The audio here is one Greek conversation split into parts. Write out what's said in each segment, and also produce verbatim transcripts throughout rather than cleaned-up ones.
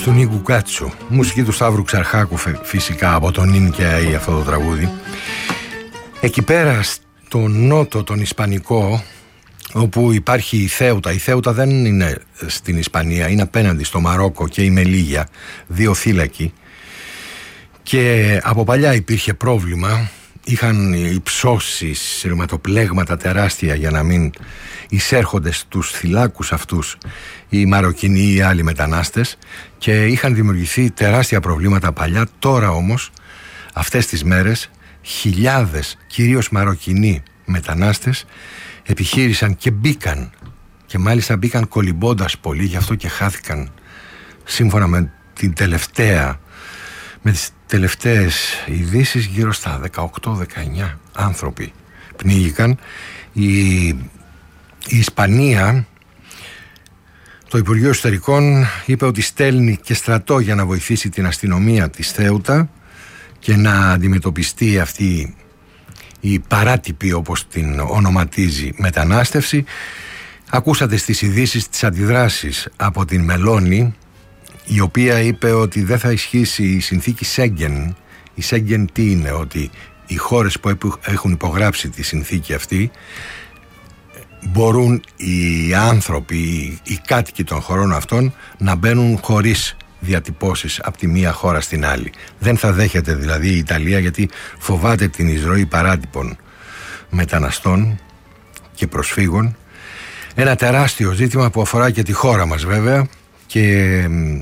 του Νίκου Κάτσου. Μουσική του Σταύρου Ξαρχάκου φυσικά, από τον Ιν και Αΐ αυτό το τραγούδι. Εκεί πέρα στο νότο τον Ισπανικό, όπου υπάρχει η Θέουτα. Η Θέουτα δεν είναι στην Ισπανία, είναι απέναντι στο Μαρόκο και η Μελίγια, δύο θύλακοι. Και από παλιά υπήρχε πρόβλημα. Είχαν υψώσεις, ρηματοπλέγματα τεράστια για να μην εισέρχονται στους θυλάκους αυτούς οι Μαροκινοί ή οι άλλοι μετανάστες, και είχαν δημιουργηθεί τεράστια προβλήματα παλιά. Τώρα όμως, αυτές τις μέρες, χιλιάδες κυρίως Μαροκινοί μετανάστες επιχείρησαν και μπήκαν, και μάλιστα μπήκαν κολυμπώντας πολύ, γι' αυτό και χάθηκαν, σύμφωνα με την τελευταία με τις τελευταίες ειδήσεις, γύρω στα δεκαοκτώ δεκαεννιά άνθρωποι πνίγηκαν. Η, η Ισπανία, το Υπουργείο Εσωτερικών είπε ότι στέλνει και στρατό για να βοηθήσει την αστυνομία της Θέουτα και να αντιμετωπιστεί αυτή η παράτυπη, όπως την ονοματίζει, μετανάστευση. Ακούσατε στις ειδήσεις τις αντιδράσεις από την Μελώνη, η οποία είπε ότι δεν θα ισχύσει η συνθήκη Σέγγεν. Η Σέγγεν τι είναι? Ότι οι χώρες που έχουν υπογράψει τη συνθήκη αυτή, μπορούν οι άνθρωποι, οι κάτοικοι των χωρών αυτών, να μπαίνουν χωρίς διατυπώσεις από τη μία χώρα στην άλλη. Δεν θα δέχεται δηλαδή η Ιταλία, γιατί φοβάται την εισρωή παράτυπων μεταναστών και προσφύγων. Ένα τεράστιο ζήτημα που αφορά και τη χώρα μας βέβαια, και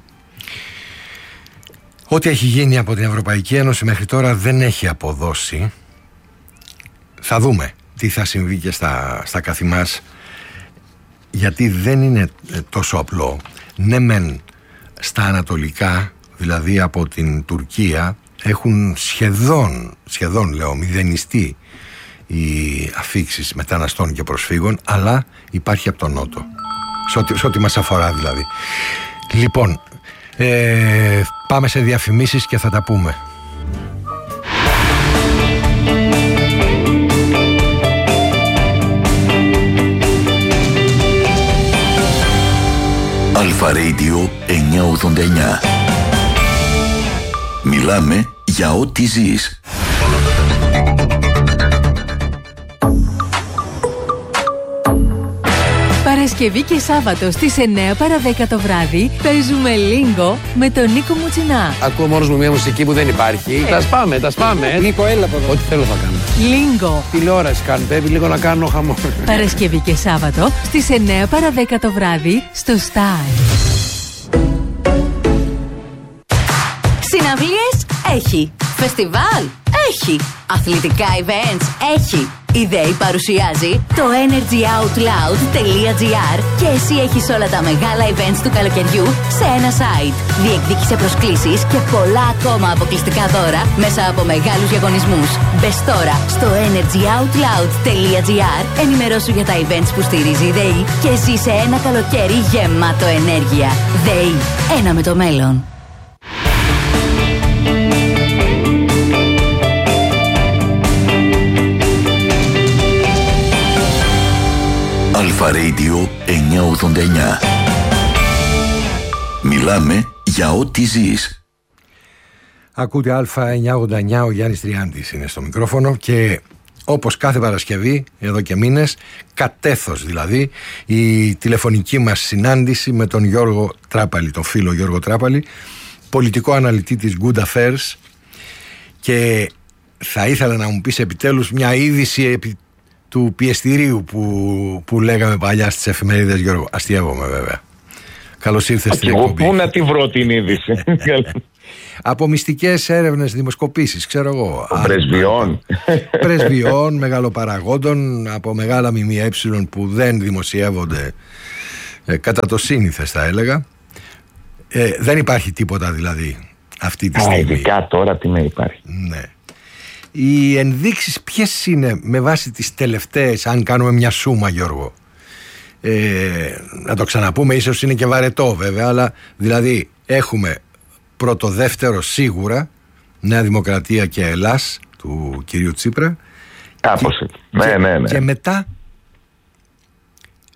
ό,τι έχει γίνει από την Ευρωπαϊκή Ένωση μέχρι τώρα δεν έχει αποδώσει. Θα δούμε τι θα συμβεί και στα, στα καθημάς, γιατί δεν είναι τόσο απλό. Ναι μεν στα ανατολικά, δηλαδή από την Τουρκία, έχουν σχεδόν, σχεδόν λέω, μηδενιστεί οι αφίξεις μεταναστών και προσφύγων, αλλά υπάρχει από τον νότο, σε ό,τι, σε ό,τι μας αφορά δηλαδή. Λοιπόν, ε, πάμε σε διαφημίσεις και θα τα πούμε. Αλφα Radio εννιακόσια ογδόντα εννιά. Μιλάμε για ό,τι ζεις. Παρασκευή και Σάββατο στις εννιά παρά δέκα το βράδυ παίζουμε Λίγκο με τον Νίκο Μουτσινά. Ακούω μόνος μου μια μουσική που δεν υπάρχει. Τα σπάμε, τα σπάμε. Νίκο, έλα από εδώ. Ό,τι θέλω θα κάνω. Λίγκο. Τηλεόραση κάνω, πρέπει λίγο να κάνω χαμό. Παρασκευή και Σάββατο στις εννιά παρά δέκα το βράδυ στο Star. Συναυλίες έχει. Φεστιβάλ έχει. Αθλητικά events έχει. Η ΔΕΗ παρουσιάζει το energy out loud τελεία τζι άρ και εσύ έχεις όλα τα μεγάλα events του καλοκαιριού σε ένα site. Διεκδίκησε προσκλήσεις και πολλά ακόμα αποκλειστικά δώρα μέσα από μεγάλους διαγωνισμούς. Μπες τώρα στο energy out loud τελεία τζι άρ, ενημερώσου για τα events που στηρίζει η ΔΕΗ και ζήσε ένα καλοκαίρι γεμάτο ενέργεια. ΔΕΗ, ένα με το μέλλον. Αλφα Radio εννιακόσια ογδόντα εννιά. Μιλάμε για ό,τι ζεις. Ακούτε Αλφα εννιακόσια ογδόντα εννιά, ο Γιάννης Τριάντης είναι στο μικρόφωνο, και όπως κάθε Παρασκευή εδώ και μήνες, κατέθος δηλαδή, η τηλεφωνική μας συνάντηση με τον Γιώργο Τράπαλη, τον φίλο Γιώργο Τράπαλη, πολιτικό αναλυτή της Good Affairs. Και θα ήθελα να μου πεις επιτέλους μια είδηση επί του πιεστηρίου που, που λέγαμε παλιά στις εφημερίδες, Γιώργο. Αστειεύομαι βέβαια. Καλώς ήρθες στην εκπομπή. Πού να τη βρω την είδηση? Από μυστικές έρευνες, δημοσκοπήσεις, ξέρω εγώ. Πρεσβειών. Πρεσβειών, μεγαλοπαραγόντων, από μεγάλα ΜΜΕ που δεν δημοσιεύονται ε, κατά το σύνηθες θα έλεγα. Ε, δεν υπάρχει τίποτα δηλαδή αυτή τη στιγμή. Ειδικά τώρα τι να υπάρχει. Ναι. Οι ενδείξεις ποιες είναι με βάση τις τελευταίες, αν κάνουμε μια σούμα, Γιώργο? Ε, να το ξαναπούμε, ίσως είναι και βαρετό βέβαια, αλλά δηλαδή έχουμε πρώτο, δεύτερο σίγουρα Νέα Δημοκρατία και Ελλάς του κυρίου Τσίπρα. Κάπως. Και, ναι, ναι, ναι. Και μετά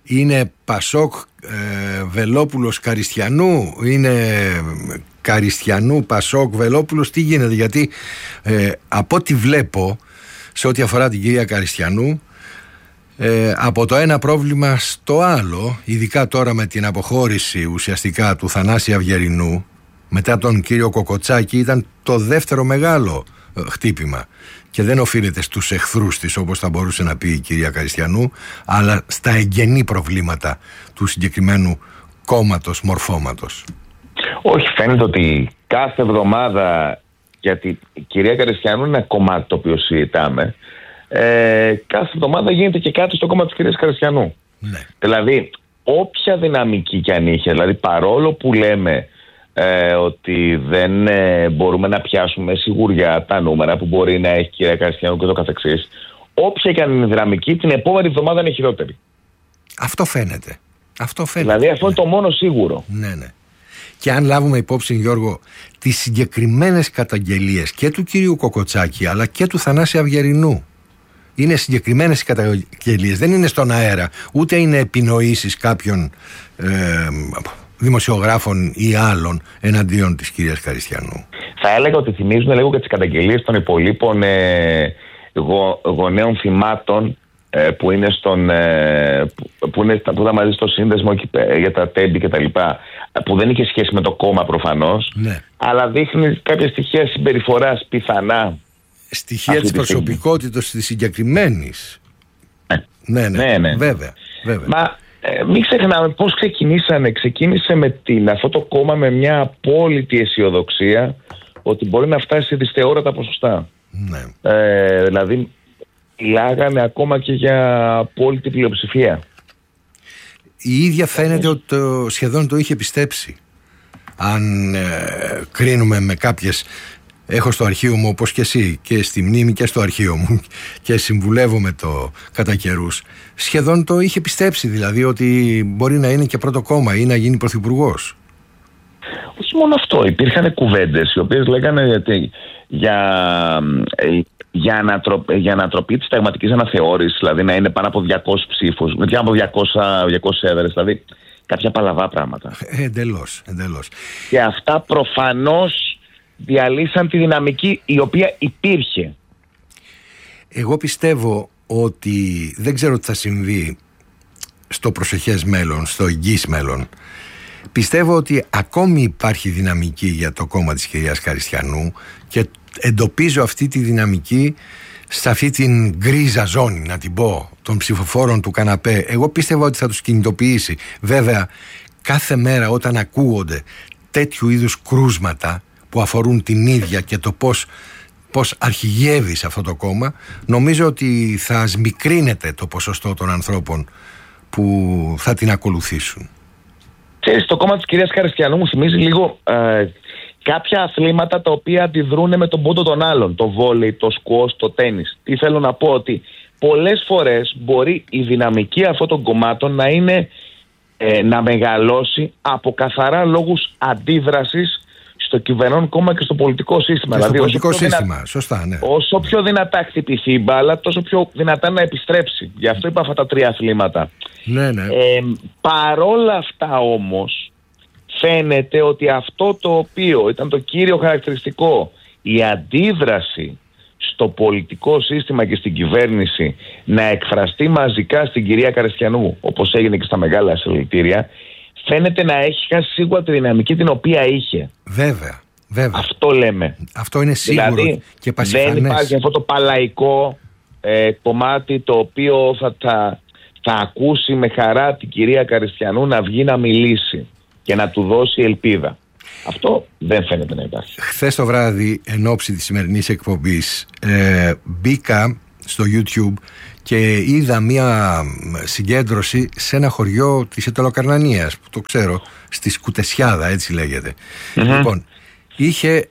είναι Πασόκ ε, Βελόπουλος Καριστιανού, είναι Καριστιανού Πασόκ Βελόπουλος, τι γίνεται? Γιατί ε, από ό,τι βλέπω σε ό,τι αφορά την κυρία Καριστιανού, ε, από το ένα πρόβλημα στο άλλο, ειδικά τώρα με την αποχώρηση ουσιαστικά του Θανάση Αυγερινού μετά τον κύριο Κοκοτσάκη, ήταν το δεύτερο μεγάλο ε, χτύπημα, και δεν οφείλεται στους εχθρούς της, όπως θα μπορούσε να πει η κυρία Καριστιανού, αλλά στα εγγενή προβλήματα του συγκεκριμένου κόμματος, μορφώματος. Όχι, φαίνεται ότι κάθε εβδομάδα, γιατί η κυρία Καριστιανού είναι ένα κομμάτι το οποίο συζητάμε, ε, κάθε εβδομάδα γίνεται και κάτι στο κόμμα της κυρίας Καριστιανού. Ναι. Δηλαδή, όποια δυναμική κι αν είχε, δηλαδή παρόλο που λέμε ε, ότι δεν ε, μπορούμε να πιάσουμε σιγουριά τα νούμερα που μπορεί να έχει η κυρία Καριστιανού και το καθεξής, όποια κι αν είναι δυναμική, την επόμενη εβδομάδα είναι χειρότερη. Αυτό φαίνεται. Αυτό φαίνεται. Δηλαδή, αυτό ναι. είναι το μόνο σίγουρο. Ναι, ναι. Και αν λάβουμε υπόψη, Γιώργο, τις συγκεκριμένες καταγγελίες και του κυρίου Κοκοτσάκη αλλά και του Θανάση Αυγερινού, είναι συγκεκριμένες οι καταγγελίες, δεν είναι στον αέρα, ούτε είναι επινοήσεις κάποιων ε, δημοσιογράφων ή άλλων εναντίον της κυρίας Καριστιανού. Θα έλεγα ότι θυμίζουν λίγο και τις καταγγελίες των υπολείπων ε, γο, γονέων θυμάτων ε, που είναι στον ε, που, που, είναι, που ήταν μαζί στο σύνδεσμο για τα τέμπη και τα λοιπά, που δεν είχε σχέση με το κόμμα προφανώς, ναι. αλλά δείχνει κάποια στοιχεία συμπεριφοράς πιθανά. Στοιχεία της προσωπικότητας της συγκεκριμένης. Ναι. Ναι, ναι, ναι, ναι. Βέβαια, βέβαια. Μα ε, μην ξεχνάμε πώς ξεκινήσανε. Ξεκίνησε με την, αυτό το κόμμα με μια απόλυτη αισιοδοξία ότι μπορεί να φτάσει σε δυσθεώρατα ποσοστά. Ναι. Ε, δηλαδή μιλάγανε ακόμα και για απόλυτη πλειοψηφία. Η ίδια φαίνεται ότι το, σχεδόν το είχε πιστέψει. Αν ε, κρίνουμε με κάποιες... Έχω στο αρχείο μου, όπως και εσύ, και στη μνήμη και στο αρχείο μου, και συμβουλεύομαι το κατά καιρούς. Σχεδόν το είχε πιστέψει, δηλαδή, ότι μπορεί να είναι και πρώτο κόμμα ή να γίνει πρωθυπουργός. Όχι μόνο αυτό. Υπήρχαν κουβέντες οι οποίες λέγανε γιατί για, για, ανατροπ, για ανατροπή της συνταγματικής αναθεώρησης, δηλαδή να είναι πάνω από διακόσιους ψήφους, με πάνω από διακόσιες έδρες, δηλαδή κάποια παλαβά πράγματα. Ε, εντελώς, εντελώς. Και αυτά προφανώς διαλύσαν τη δυναμική η οποία υπήρχε. Εγώ πιστεύω ότι δεν ξέρω τι θα συμβεί στο προσεχές μέλλον, στο εγγύς μέλλον. Πιστεύω ότι ακόμη υπάρχει δυναμική για το κόμμα της κυρίας Καριστιανού και εντοπίζω αυτή τη δυναμική σε αυτή την γκρίζα ζώνη, να την πω, των ψηφοφόρων του καναπέ. Εγώ πίστευα ότι θα τους κινητοποιήσει. Βέβαια, κάθε μέρα όταν ακούγονται τέτοιου είδους κρούσματα που αφορούν την ίδια και το πώς, πώς αρχηγεύει σε αυτό το κόμμα, νομίζω ότι θα σμικρύνεται το ποσοστό των ανθρώπων που θα την ακολουθήσουν. Ξέρεις, το κόμμα της κυρίας Καριστιανού μου θυμίζει λίγο ε, κάποια αθλήματα τα οποία αντιδρούν με τον πόντο των άλλων. Το βόλεϊ, το σκουός, το τένις. Τι θέλω να πω, ότι πολλές φορές μπορεί η δυναμική αυτών των κομμάτων να είναι ε, να μεγαλώσει από καθαρά λόγους αντίδρασης στο κυβερνών κόμμα και στο πολιτικό σύστημα. Και στο δηλαδή, πολιτικό σύστημα, δυνα... σωστά, ναι. Όσο πιο δυνατά χτυπηθεί η μπάλα, τόσο πιο δυνατά να επιστρέψει. Γι' αυτό είπα αυτά τα τρία αθλήματα. Ναι, ναι. Ε, παρόλα αυτά όμως, φαίνεται ότι αυτό το οποίο ήταν το κύριο χαρακτηριστικό, η αντίδραση στο πολιτικό σύστημα και στην κυβέρνηση να εκφραστεί μαζικά στην κυρία Καριστιανού, όπως έγινε και στα μεγάλα συλληπιτήρια, φαίνεται να έχει χάσει σίγουρα τη δυναμική την οποία είχε. Βέβαια, βέβαια. Αυτό λέμε. Αυτό είναι σίγουρο δηλαδή, και πασιφανές. Δεν υπάρχει αυτό το παλαϊκό ε, κομμάτι το οποίο θα, θα, θα ακούσει με χαρά την κυρία Καριστιανού να βγει να μιλήσει και να του δώσει ελπίδα. Αυτό δεν φαίνεται να υπάρχει. Χθες το βράδυ, εν ώψη της σημερινής εκπομπής, ε, μπήκα στο YouTube και είδα μια συγκέντρωση σε ένα χωριό της Ιταλοκαρνανίας, που το ξέρω, στη Σκουτεσιάδα, έτσι λέγεται. Mm-hmm. Λοιπόν, είχε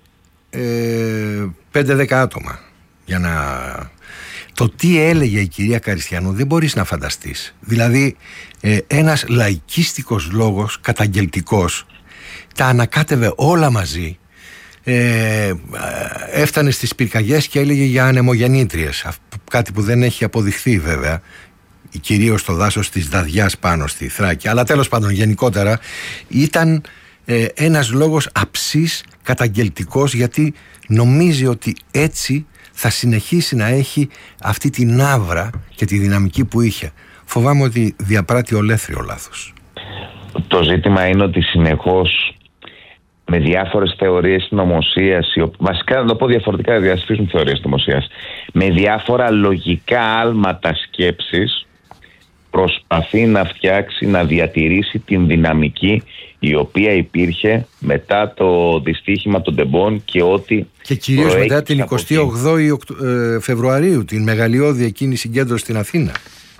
ε, πέντε δέκα άτομα για να... Το τι έλεγε η κυρία Καριστιανού δεν μπορείς να φανταστείς. Δηλαδή, ε, ένας λαϊκίστικος λόγος, καταγγελτικός, τα ανακάτευε όλα μαζί. Ε, έφτανε στις πυρκαγιές και έλεγε για ανεμογεννήτριες, κάτι που δεν έχει αποδειχθεί βέβαια, κυρίως στο δάσος της Δαδιάς πάνω στη Θράκη, αλλά τέλος πάντων γενικότερα ήταν ε, ένας λόγος αψής καταγγελτικός, γιατί νομίζει ότι έτσι θα συνεχίσει να έχει αυτή την άβρα και τη δυναμική που είχε. Φοβάμαι ότι διαπράττει ολέθριο λάθος. Το ζήτημα είναι ότι συνεχώς με διάφορες θεωρίες συνωμοσίας, βασικά να το πω διαφορετικά, διασφίζουν θεωρίες συνωμοσίας, με διάφορα λογικά άλματα σκέψης προσπαθεί να φτιάξει, να διατηρήσει την δυναμική η οποία υπήρχε μετά το δυστύχημα των Τεμπών και ότι και κυρίως μετά την εικοστή ογδόη Φεβρουαρίου, την μεγαλειώδη εκείνη συγκέντρωση στην Αθήνα.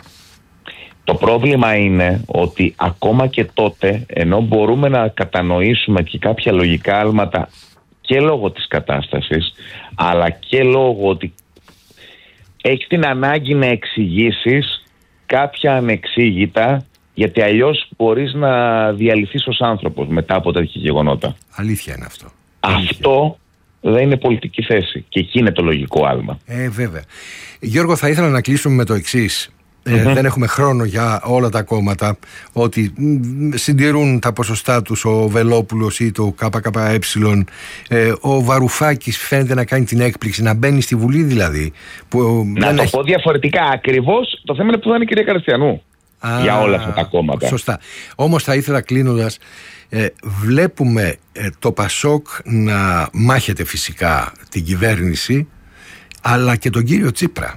Το πρόβλημα είναι ότι ακόμα και τότε, ενώ μπορούμε να κατανοήσουμε και κάποια λογικά άλματα και λόγω της κατάστασης, αλλά και λόγω ότι έχει την ανάγκη να εξηγήσεις κάποια ανεξήγητα, γιατί αλλιώς μπορείς να διαλυθείς ως άνθρωπος μετά από τέτοια γεγονότα. Αλήθεια είναι αυτό. Αυτό δεν είναι πολιτική θέση και εκεί είναι το λογικό άλμα. Ε, βέβαια. Γιώργο, θα ήθελα να κλείσουμε με το εξής. Ε, mm-hmm. Δεν έχουμε χρόνο για όλα τα κόμματα, ότι συντηρούν τα ποσοστά τους ο Βελόπουλος ή το ΚΚΕ. ε, Ο Βαρουφάκης φαίνεται να κάνει την έκπληξη, να μπαίνει στη Βουλή δηλαδή, που να δεν το έχει... πω διαφορετικά ακριβώς, το θέμα είναι που θα είναι η κυρία Καριστιανού. Α, για όλα αυτά τα κόμματα. Σωστά. Όμως θα ήθελα κλείνοντας, ε, βλέπουμε ε, το Πασόκ να μάχεται φυσικά την κυβέρνηση, αλλά και τον κύριο Τσίπρα.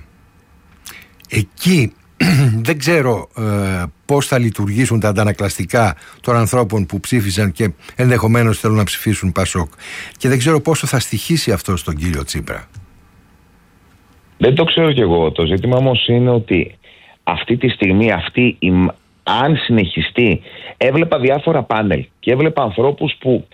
Εκεί δεν ξέρω ε, πώς θα λειτουργήσουν τα αντανακλαστικά των ανθρώπων που ψήφισαν και ενδεχομένως θέλουν να ψηφίσουν Πασόκ, και δεν ξέρω πόσο θα στοιχήσει αυτό στον κύριο Τσίπρα. Δεν το ξέρω κι εγώ. Το ζήτημα όμως είναι ότι αυτή τη στιγμή, αυτή η, αν συνεχιστεί, έβλεπα διάφορα πάνελ και έβλεπα ανθρώπους που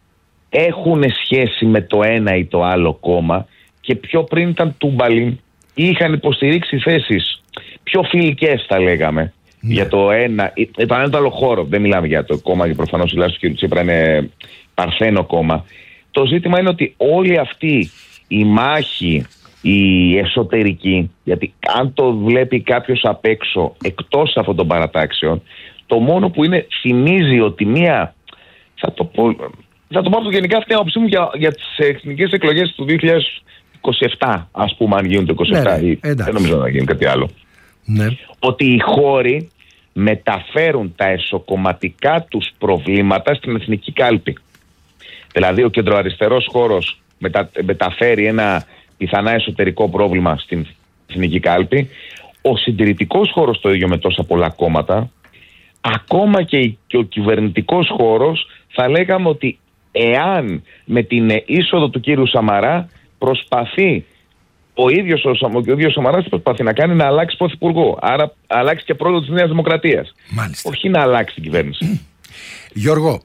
έχουν σχέση με το ένα ή το άλλο κόμμα και πιο πριν ήταν τούμπαλιν ή είχαν υποστηρίξει θέσεις πιο φιλικές, θα λέγαμε, ναι, για το ένα, το ένα το άλλο χώρο. Δεν μιλάμε για το κόμμα, γιατί προφανώς η λάση του κ. Τσίπρα είναι παρθένο κόμμα. Το ζήτημα είναι ότι όλη αυτή η μάχη, η εσωτερική, γιατί αν το βλέπει κάποιος απ' έξω, εκτός αυτών των παρατάξεων, το μόνο που είναι, θυμίζει ότι μία, θα το πω, θα το πω γενικά αυτή η άποψή μου για, για τις εθνικές εκλογές του δύο χιλιάδες είκοσι επτά, ας πούμε, αν γίνουν το είκοσι επτά, ναι, ή, δεν νομίζω να γίνει κάτι άλλο. Ναι. Ότι οι χώροι μεταφέρουν τα εσωκομματικά τους προβλήματα στην εθνική κάλπη. Δηλαδή ο κεντροαριστερός χώρος μετα, μεταφέρει ένα πιθανά εσωτερικό πρόβλημα στην εθνική κάλπη. Ο συντηρητικός χώρος το ίδιο με τόσα πολλά κόμματα. Ακόμα και, και ο κυβερνητικός χώρος, θα λέγαμε ότι εάν με την είσοδο του κύριου Σαμαρά προσπαθεί ο ίδιος ο, ο, ίδιος ο Σαμαράς προσπαθεί να κάνει να αλλάξει πρωθυπουργό, άρα αλλάξει και πρόεδρο της Νέας Δημοκρατίας. Μάλιστα. Όχι να αλλάξει την κυβέρνηση. Γιώργο,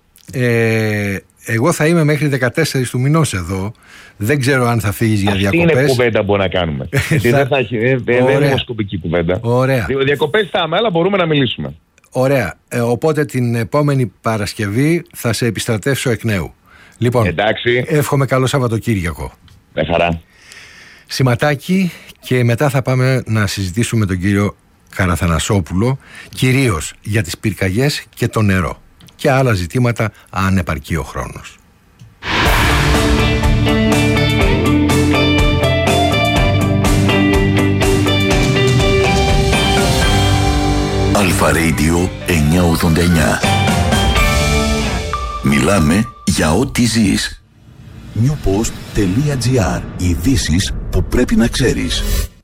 ε, εγώ θα είμαι μέχρι δεκατέσσερις του μηνός εδώ. Δεν ξέρω αν θα φύγεις για διακοπές. Αυτή είναι κουβέντα που μπορούμε να κάνουμε. δεν θα έχει, δεν, δεν είναι δημοσκοπική κουβέντα. Ωραία. Διακοπές θα είμαι, αλλά μπορούμε να μιλήσουμε. Ωραία. Ε, οπότε την επόμενη Παρασκευή θα σε επιστρατεύσω εκ νέου. Λοιπόν, εντάξει, εύχομαι καλό Σαββατοκύριακο. Με χαρά. Σηματάκι, και μετά θα πάμε να συζητήσουμε με τον κύριο Καραθανασόπουλο, κυρίως για τις πυρκαγιές και το νερό και άλλα ζητήματα αν επαρκεί ο χρόνος. Αλφα Radio εννιακόσια ογδόντα εννιά. Μιλάμε για ό,τι ζεις. newpost.gr. Ειδήσεις που πρέπει να ξέρεις.